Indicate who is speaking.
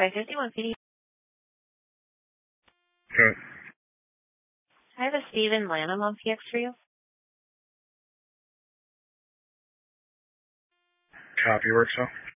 Speaker 1: 551 PD.
Speaker 2: Okay.
Speaker 1: I have a Steven Lanham on PX for you.
Speaker 2: Copy, work so.